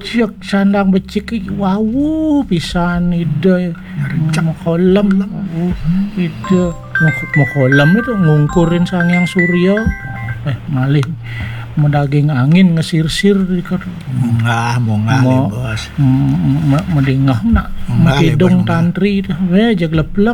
becek sandang becek wow pisan ide kolam ide mau kolam itu ngungkurin sangyang surya malih mau daging angin ngesirsir munggah bos medingah nak kidung tantri jaglep-lep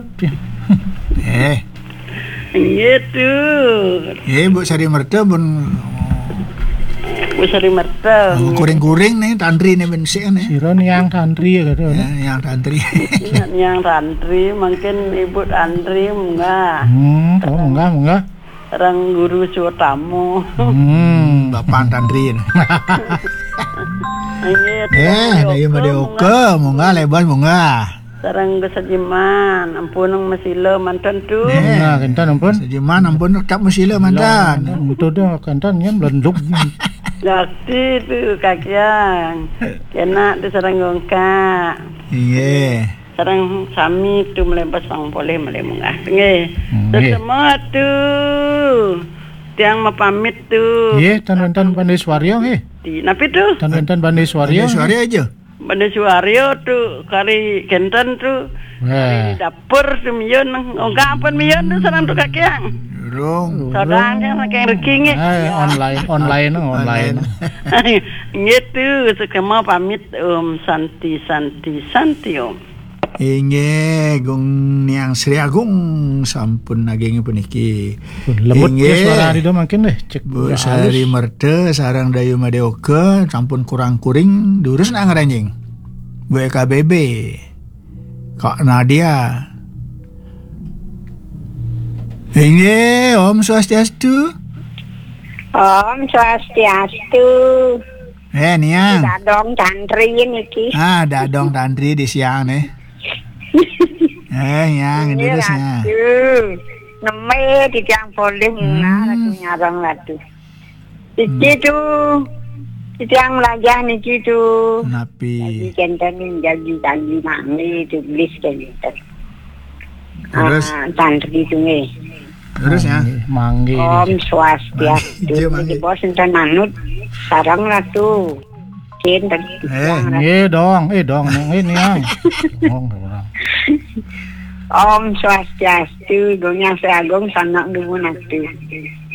gitu Bu Sari Merta bun Bu Sari Merta kuring-kuring nih tantri nih bensik nih siron yang tantri ya gitu yang tantri yang tantri mungkin ibu tantri munggah munggah orang guru suruh tamu bapak tantri dari Madioke munggah lebar munggah sarang kesajiman ampun masila mantan tu kentan ampun sajiman ampun tak masila mantan itu dah kentan yang belenduk Jakti tu kakian kena tu sarang gongka iya sarang sami tu melebas bang boleh munggah semua tu tiang mapamit tu tan Pandai Swaryo napi tu tan Pandai Swaryo aja Pandai Swaryo tu kali kentan tu kali dapur tu mion enggak apa mion tu sarang tu kakian Sadang yang reking online gitu sekema pamit Santi om inge gong niang Sri Agung sampun naging puniki lembut suara hari do makin deh cek Bu Sari Merta sarang Dayu Madioke sampun kurang kuring durus na ngaranjing Bu EKBB Kak Nadia inge Om Swastiastu niang dadong tantri niki dadong tantri di siang nih yang terusnya neme di tiang poleh lagi nyarang latu iki tu di tiang lajah niki tu napi kenten jadi tadi mangi tu blis kenten terus tantri tu terus ya manggi Om Swastiastu di bos enten manut sarang latu dong ini yang Om Swastiastu, dunia seagung sanak dumun atu.